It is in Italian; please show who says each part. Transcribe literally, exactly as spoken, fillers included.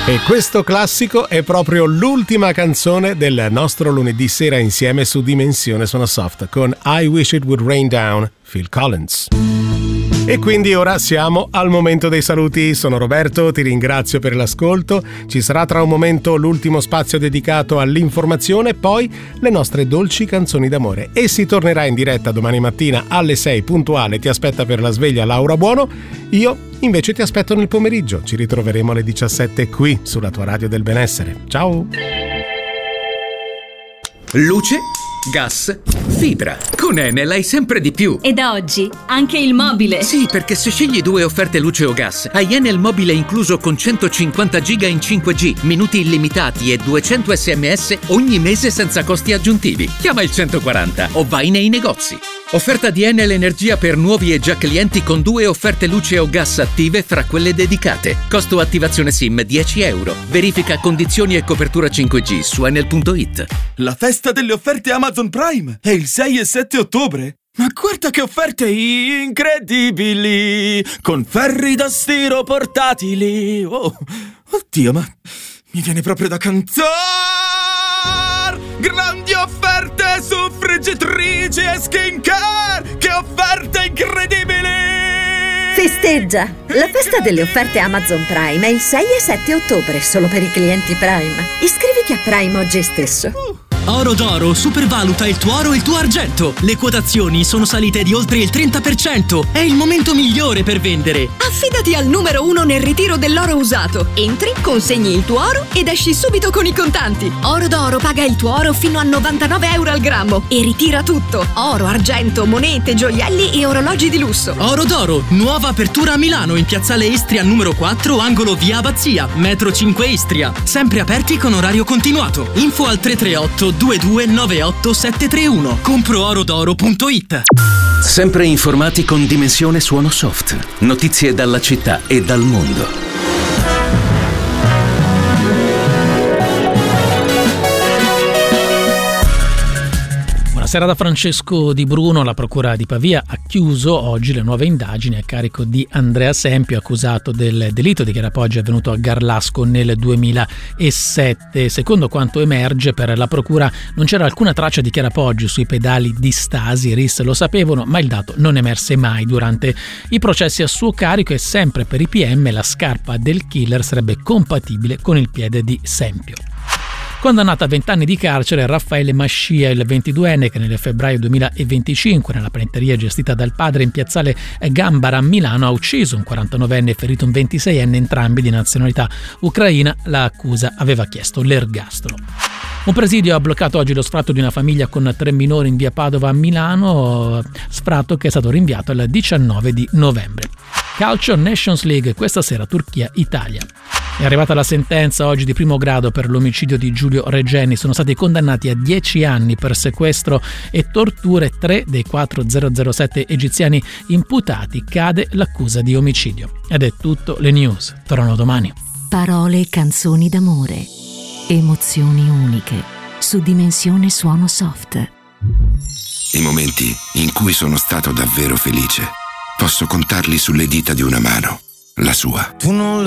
Speaker 1: E questo classico è proprio l'ultima canzone del nostro lunedì sera insieme su Dimensione Suono Soft con I Wish It Would Rain Down, Phil Collins. E quindi ora siamo al momento dei saluti. Sono Roberto, ti ringrazio per l'ascolto. Ci sarà tra un momento l'ultimo spazio dedicato all'informazione, poi le nostre dolci canzoni d'amore. E si tornerà in diretta domani mattina alle sei puntuale. Ti aspetta per la sveglia Laura Buono. Io invece ti aspetto nel pomeriggio. Ci ritroveremo alle diciassette qui sulla tua radio del benessere. Ciao!
Speaker 2: Luce, gas, fibra. Con Enel hai sempre di più.
Speaker 3: E da oggi anche il mobile.
Speaker 2: Sì, perché se scegli due offerte luce o gas, hai Enel mobile incluso con centocinquanta giga in cinque G, minuti illimitati e duecento sms ogni mese senza costi aggiuntivi. Chiama il centoquaranta o vai nei negozi. Offerta di Enel Energia per nuovi e già clienti con due offerte luce o gas attive fra quelle dedicate. Costo attivazione SIM dieci euro. Verifica condizioni e copertura cinque G su enel punto it.
Speaker 4: La festa delle offerte Amazon Prime è il sei e sette ottobre. Ma guarda che offerte incredibili! Con ferri da stiro portatili. Oh, oddio, ma mi viene proprio da cantare! Grandi offerte su friggitrici e skincare! Che offerte incredibili!
Speaker 5: Festeggia! La festa delle offerte Amazon Prime è il sei e sette ottobre, solo per i clienti Prime. Iscriviti a Prime oggi stesso.
Speaker 4: Uh.
Speaker 6: Oro d'Oro supervaluta il tuo oro e il tuo argento. Le quotazioni sono salite di oltre il trenta per cento. È il momento migliore per vendere.
Speaker 7: Affidati al numero uno nel ritiro dell'oro usato. Entri, consegni il tuo oro ed esci subito con i contanti. Oro d'Oro paga il tuo oro fino a novantanove euro al grammo e ritira tutto. Oro, argento, monete, gioielli e orologi di lusso.
Speaker 6: Oro d'Oro, nuova apertura a Milano in piazzale Istria numero quattro, angolo via Abbazia, metro cinque Istria. Sempre aperti con orario continuato. Info al tre tre otto due due nove otto sette tre uno. compro oro d'oro punto it.
Speaker 2: Sempre informati con Dimensione Suono Soft. Notizie dalla città e dal mondo.
Speaker 8: Buonasera da Francesco Di Bruno. La procura di Pavia ha chiuso oggi le nuove indagini a carico di Andrea Sempio, accusato del delitto di Chiara Poggi avvenuto a Garlasco nel duemilasette. Secondo quanto emerge, per la procura non c'era alcuna traccia di Chiara Poggi sui pedali di Stasi. I R I S lo sapevano, ma il dato non emerse mai durante i processi a suo carico, e sempre per i P M la scarpa del killer sarebbe compatibile con il piede di Sempio. Condannato a vent'anni di carcere Raffaele Mascia, il ventiduenne che nel febbraio duemilaventicinque nella penitenteria gestita dal padre in piazzale Gambara a Milano ha ucciso un quarantanovenne e ferito un ventiseienne, entrambi di nazionalità ucraina. L'accusa aveva chiesto l'ergastolo. Un presidio ha bloccato oggi lo sfratto di una famiglia con tre minori in via Padova a Milano, sfratto che è stato rinviato al diciannove di novembre. Calcio Nations League, questa sera Turchia-Italia. È arrivata la sentenza oggi di primo grado per l'omicidio di Giulio Regeni. Sono stati condannati a dieci anni per sequestro e torture tre dei quattro zero zero sette egiziani imputati. Cade l'accusa di omicidio. Ed è tutto, le news tornano domani.
Speaker 9: Parole e canzoni d'amore, emozioni uniche, su Dimensione Suono Soft.
Speaker 10: I momenti in cui sono stato davvero felice posso contarli sulle dita di una mano, la sua.
Speaker 4: Tu non